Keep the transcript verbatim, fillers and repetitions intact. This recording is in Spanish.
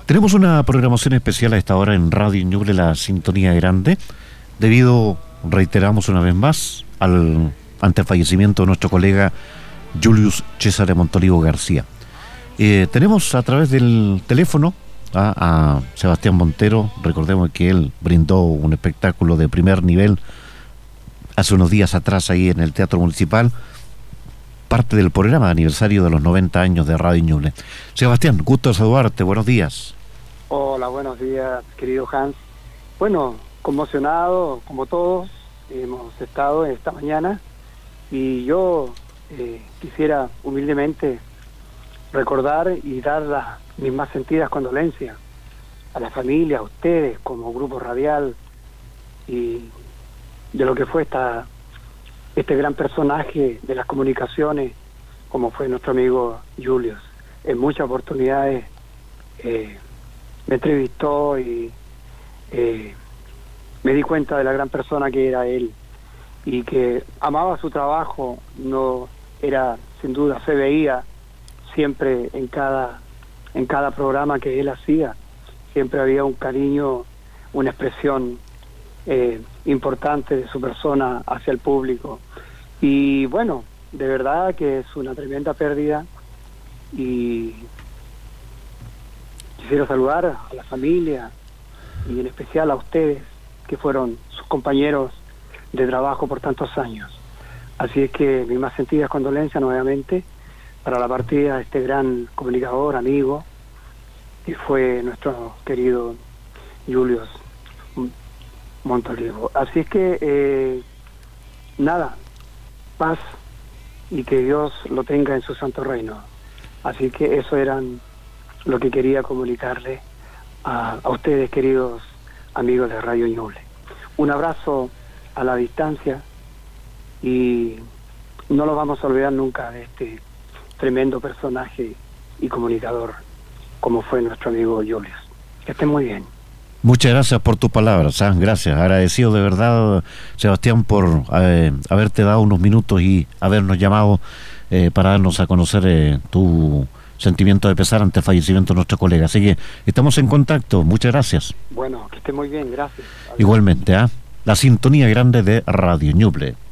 Tenemos una programación especial a esta hora en Radio Ñuble, la Sintonía Grande, debido, reiteramos una vez más, al ante el fallecimiento de nuestro colega Julius César Montolivo García. Eh, tenemos a través del teléfono a, a Sebastián Montero. Recordemos que él brindó un espectáculo de primer nivel hace unos días atrás ahí en el Teatro Municipal, parte del programa de aniversario de los noventa años de Radio Ñuble. Sebastián, gusto de saludarte, buenos días. Hola, buenos días, querido Hans. Bueno, conmocionado, como todos, hemos estado esta mañana, y yo eh, quisiera humildemente recordar y dar las mis más sentidas condolencias a la familia, a ustedes como grupo radial, y de lo que fue esta este gran personaje de las comunicaciones, como fue nuestro amigo Julius. En muchas oportunidades eh, me entrevistó y eh, me di cuenta de la gran persona que era él, y que amaba su trabajo. No era, sin duda, se veía siempre en cada en cada programa que él hacía, siempre había un cariño, una expresión eh, importante de su persona hacia el público. Y bueno, de verdad que es una tremenda pérdida, y quisiera saludar a la familia y en especial a ustedes, que fueron sus compañeros de trabajo por tantos años. Así es que mis más sentidas condolencias nuevamente para la partida de este gran comunicador, amigo, que fue nuestro querido Julius Montolivo. Así es que eh, nada, paz, y que Dios lo tenga en su santo reino. Así que eso eran lo que quería comunicarle a, a ustedes, queridos amigos de Radio Ñuble. Un abrazo a la distancia, y no lo vamos a olvidar nunca de este tremendo personaje y comunicador como fue nuestro amigo Julius. Que estén muy bien. Muchas gracias por tus palabras, ¿eh? Gracias, agradecido de verdad, Sebastián, por eh, haberte dado unos minutos y habernos llamado eh, para darnos a conocer eh, tu sentimiento de pesar ante el fallecimiento de nuestro colega. Así que estamos en contacto, muchas gracias. Bueno, que esté muy bien, gracias. Adiós. Igualmente, ¿eh? La Sintonía Grande de Radio Ñuble.